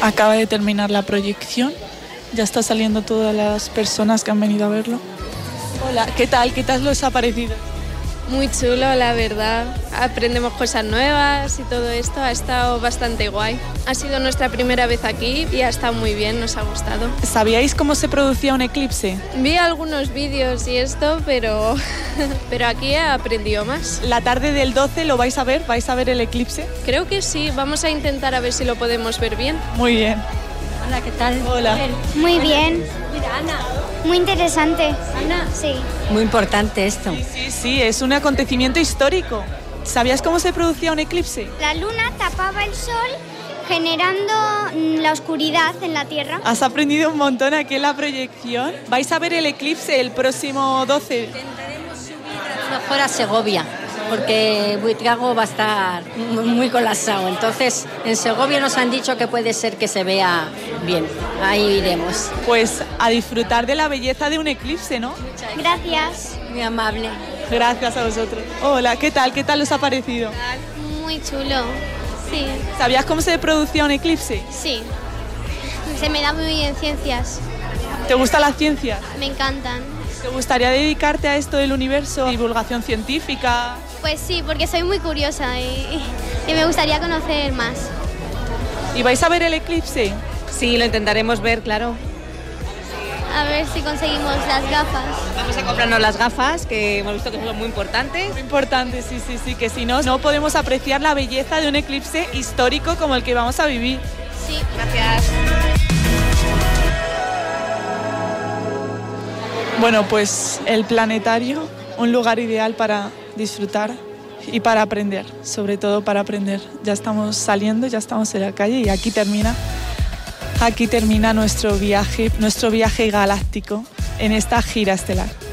Acaba de terminar la proyección. Ya está saliendo todas las personas que han venido a verlo. Hola, ¿qué tal? ¿Qué tal os ha parecido? Muy chulo, la verdad. Aprendemos cosas nuevas y todo esto. Ha estado bastante guay. Ha sido nuestra primera vez aquí y ha estado muy bien, nos ha gustado. ¿Sabíais cómo se producía un eclipse? Vi algunos vídeos y esto, pero aquí he aprendido más. La tarde del 12 lo vais a ver el eclipse. Creo que sí, vamos a intentar a ver si lo podemos ver bien. Muy bien. Hola, ¿qué tal? Hola. Muy bien. Mira, Ana. Muy interesante. Ana. Sí. Muy importante esto. Sí, es un acontecimiento histórico. ¿Sabías cómo se producía un eclipse? La luna tapaba el sol generando la oscuridad en la Tierra. Has aprendido un montón aquí en la proyección. ¿Vais a ver el eclipse el próximo 12? Intentaremos subir a lo mejor a Segovia, porque Buitrago va a estar muy colapsado. Entonces, en Segovia nos han dicho que puede ser que se vea bien. Ahí iremos. Pues a disfrutar de la belleza de un eclipse, ¿no? Gracias. Muy amable. Gracias a vosotros. Hola, ¿qué tal? ¿Qué tal os ha parecido? Muy chulo. Sí. ¿Sabías cómo se producía un eclipse? Sí. Se me da muy bien ciencias. ¿Te gusta la ciencia? Me encantan. ¿Te gustaría dedicarte a esto del universo? ¿Divulgación científica? Pues sí, porque soy muy curiosa y me gustaría conocer más. ¿Y vais a ver el eclipse? Sí, lo intentaremos ver, claro. A ver si conseguimos las gafas. Vamos a comprarnos las gafas, que hemos visto que son muy importantes. Muy importante, sí, que si no, no podemos apreciar la belleza de un eclipse histórico como el que vamos a vivir. Sí. Gracias. Bueno, pues el planetario, un lugar ideal para disfrutar y para aprender, sobre todo para aprender. Ya estamos saliendo, ya estamos en la calle y aquí termina nuestro viaje galáctico en esta gira estelar.